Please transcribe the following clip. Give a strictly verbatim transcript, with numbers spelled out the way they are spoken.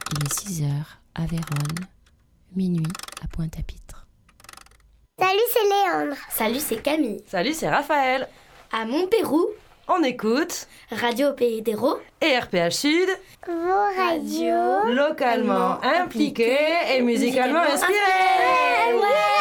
Il est six heures à Vérone, minuit à Pointe-à-Pitre. Salut, c'est Léandre. Salut, c'est Camille. Salut, c'est Raphaël. À Montpérou, on écoute Radio Pays d'Hérault et R P H Sud, vos radios localement impliquées et musicalement inspirées. Ouais, ouais.